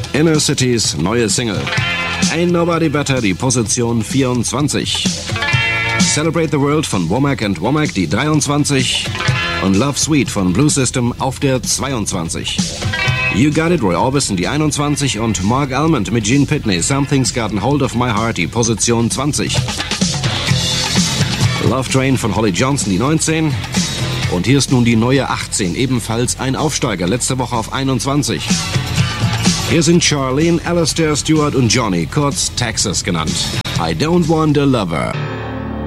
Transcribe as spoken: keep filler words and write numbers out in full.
Inner Cities neue Single. Ain't Nobody Better, die Position vierundzwanzig. Celebrate the World von Womack and Womack, die dreiundzwanzig. Und Love Sweet von Blue System auf der zweiundzwanzig. You Got It, Roy Orbison, die einundzwanzig. Und Mark Almond mit Gene Pitney, Something's Gotten Hold of My Heart, die Position zwanzig. Love Train von Holly Johnson, die neunzehn. Und hier ist nun die neue achtzehn, ebenfalls ein Aufsteiger, letzte Woche auf einundzwanzig. Hier sind Charlene, Alastair Stewart und Johnny, kurz Texas genannt. I Don't Want a Lover.